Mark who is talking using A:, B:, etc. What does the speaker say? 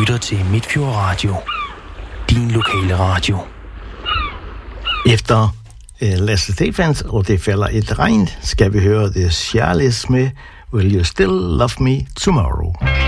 A: lytter til Midtfjord Radio. Din lokale radio.
B: Efter Lasse Stephans og Det falder et regn, skal vi høre The Charlies med Will You Still Love Me Tomorrow?